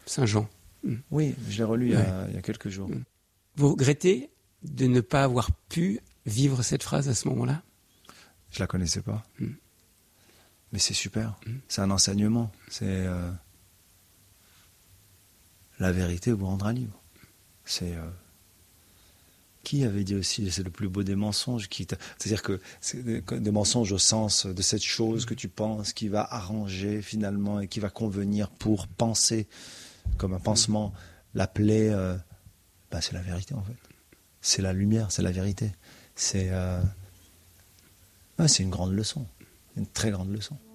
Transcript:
Saint Jean. Oui, je l'ai relu il y a quelques jours. Vous regrettez de ne pas avoir pu vivre cette phrase à ce moment-là? Je la connaissais pas. Mais c'est super. C'est un enseignement. C'est la vérité vous rendra libre. C'est qui avait dit aussi, c'est le plus beau des mensonges. C'est-à-dire que c'est des mensonges au sens de cette chose que tu penses, qui va arranger finalement et qui va convenir pour penser comme un pansement. La plaie, c'est la vérité en fait. C'est la lumière, c'est la vérité. C'est une grande leçon, une très grande leçon.